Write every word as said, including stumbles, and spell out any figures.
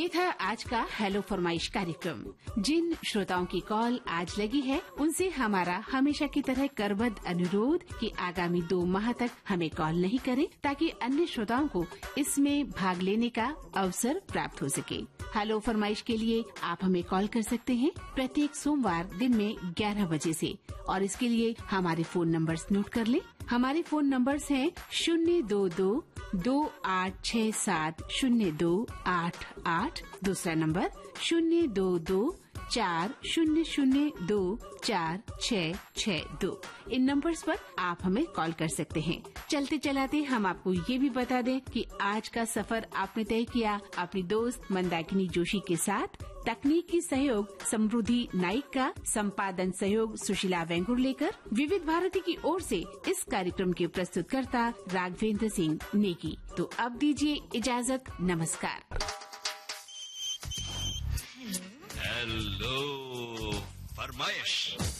ये था आज का हेलो फरमाइश कार्यक्रम। जिन श्रोताओं की कॉल आज लगी है उनसे हमारा हमेशा की तरह करबद्ध अनुरोध कि आगामी दो माह तक हमें कॉल नहीं करें, ताकि अन्य श्रोताओं को इसमें भाग लेने का अवसर प्राप्त हो सके। हेलो फरमाइश के लिए आप हमें कॉल कर सकते हैं प्रत्येक सोमवार दिन में ग्यारह बजे से, और इसके लिए हमारे फोन नंबर्स नोट कर लें। हमारे फोन नंबर्स हैं शून्य दो दो दो आठ छः सात शून्य दो आठ आठ, दूसरा नंबर शून्य दो दो चार शून्य शून्य दो चार छः छः दो। इन नंबर्स पर आप हमें कॉल कर सकते हैं। चलते चलाते हम आपको ये भी बता दें कि आज का सफर आपने तय किया अपनी दोस्त मंदाकिनी जोशी के साथ। तकनीकी सहयोग समृद्धि नाइक का, संपादन सहयोग सुशीला वेंगुर लेकर विविध भारती की ओर से इस कार्यक्रम के प्रस्तुतकर्ता राघवेंद्र सिंह नेगी। तो अब दीजिए इजाजत, नमस्कार। हेलो फरमाइश।